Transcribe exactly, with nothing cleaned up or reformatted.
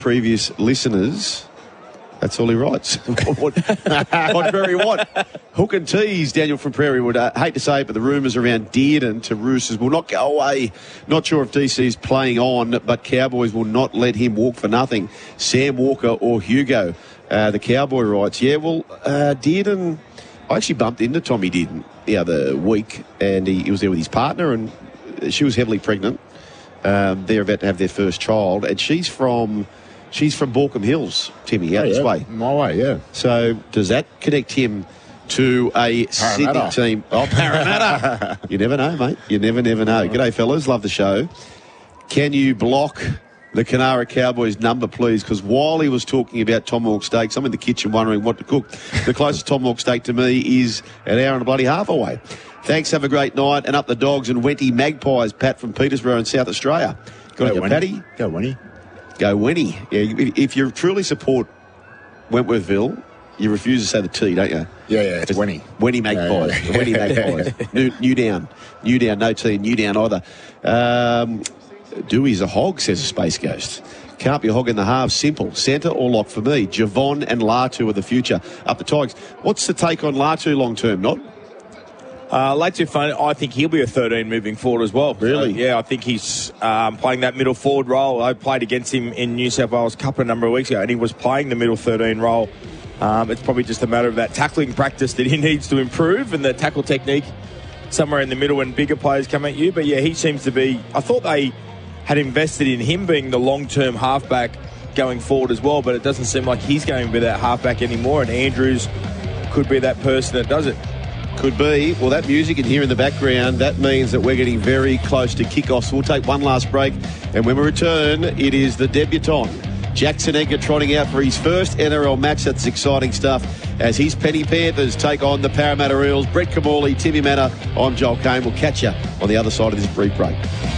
previous listeners, that's all he writes. what, what Prairie want? Hook and tease, Daniel from Prairie Wood. Uh, hate to say it, but the rumours around Dearden to Roosters will not go away. Not sure if D C is playing on, but Cowboys will not let him walk for nothing. Sam Walker or Hugo. Uh, the Cowboy writes, yeah, well, uh, Dearden, I actually bumped into Tommy Dearden the other week, and he, he was there with his partner, and she was heavily pregnant. Um, they're about to have their first child, and she's from... She's from Baulkham Hills, Timmy, out oh, this yeah. way. My way, yeah. So does that connect him to a Parramatta. Sydney team? Oh, Parramatta. You never know, mate. You never, never know. G'day, fellas. Love the show. Can you block the Canara Cowboys number, please? Because while he was talking about tomahawk steaks, I'm in the kitchen wondering what to cook. The closest tomahawk steak to me is an hour and a bloody half away. Thanks. Have a great night. And up the Dogs and Wenty Magpies, Pat from Peterborough in South Australia. Got your Patty? Go, Wenty. Go Wenny. Yeah, if you truly support Wentworthville, you refuse to say the T, don't you? Yeah, yeah, it's Wenny. Wenny Magpies. Yeah, yeah. Wenny Magpies. New, new down. New down. No T, new down either. Um, Dewey's a hog, says a Space Ghost. Can't be a hog in the half. Simple. Centre or lock for me. Javon and Latu are the future. Up the Tigers. What's the take on Latu long term, not? Uh, Latu Fun, I think he'll be a thirteen moving forward as well. Really? So, yeah, I think he's um, playing that middle forward role. I played against him in New South Wales Cup a number of weeks ago, and he was playing the middle thirteen role. Um, it's probably just a matter of that tackling practice that he needs to improve and the tackle technique somewhere in the middle when bigger players come at you. But, yeah, he seems to be... I thought they had invested in him being the long-term halfback going forward as well, but it doesn't seem like he's going to be that halfback anymore, and Andrews could be that person that does it. Could be. Well, that music in here in the background, that means that we're getting very close to kickoff. So we'll take one last break. And when we return, it is the debutant, Jackson Edgar, trotting out for his first N R L match. That's exciting stuff. As his Penny Panthers take on the Parramatta Eels. Brett Kamali, Timmy Manor. I'm Joel Kane. We'll catch you on the other side of this brief break.